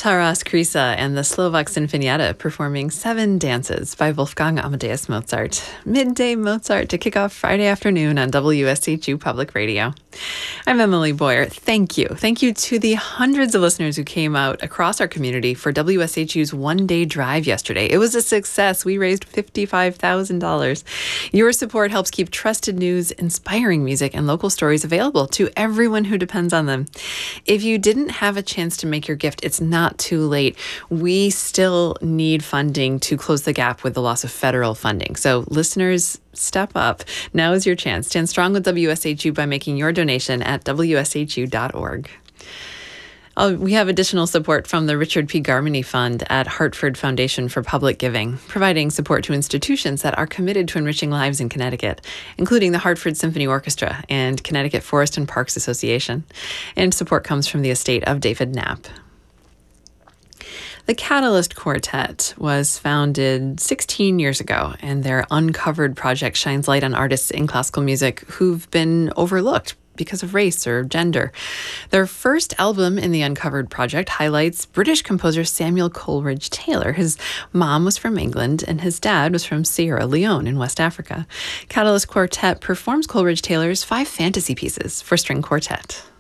Taras Krysa and the Slovak Sinfonietta performing Seven Dances by Wolfgang Amadeus Mozart. Midday Mozart to kick off Friday afternoon on WSHU Public Radio. I'm Emily Boyer. Thank you. Thank you to the hundreds of listeners who came out across our community for WSHU's one-day drive yesterday. It was a success. We raised $55,000. Your support helps keep trusted news, inspiring music, and local stories available to everyone who depends on them. If you didn't have a chance to make your gift, it's not too late. We still need funding to close the gap with the loss of federal funding. So listeners, step up. Now is your chance. Stand strong with WSHU by making your donation at wshu.org. We have additional support from the Richard P. Garmany Fund at Hartford Foundation for Public Giving, providing support to institutions that are committed to enriching lives in Connecticut, including the Hartford Symphony Orchestra and Connecticut Forest and Parks Association. And support comes from the estate of David Knapp. The Catalyst Quartet was founded 16 years ago, and their Uncovered project shines light on artists in classical music who've been overlooked because of race or gender. Their first album in the Uncovered project highlights British composer Samuel Coleridge Taylor. His mom was from England, and his dad was from Sierra Leone in West Africa. Catalyst Quartet performs Coleridge Taylor's 5 fantasy pieces for string quartet.